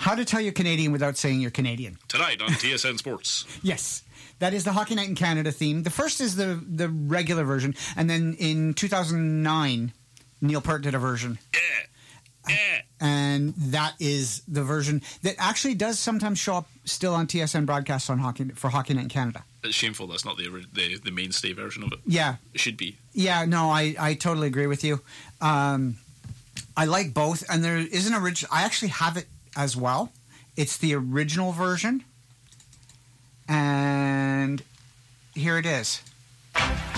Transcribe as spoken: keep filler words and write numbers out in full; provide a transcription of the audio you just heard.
How to tell you're Canadian without saying you're Canadian. Tonight on T S N Sports. Yes. That is the Hockey Night in Canada theme. The first is the, the regular version. And then in two thousand nine, Neil Peart did a version. Yeah. Yeah. And that is the version that actually does sometimes show up still on T S N broadcasts on hockey for Hockey Night in Canada. It's shameful that's not the, the the mainstay version of it. Yeah. It should be. Yeah, no, I, I totally agree with you. Um, I like both. And there is an original. I actually have it as well. It's the original version. And here it is.